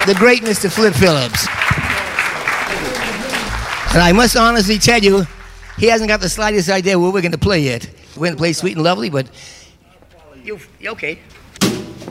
the great Mr. Flip Phillips. And I must honestly tell you, he hasn't got the slightest idea what we're going to play yet. We're going to play Sweet and Lovely, but... Okay.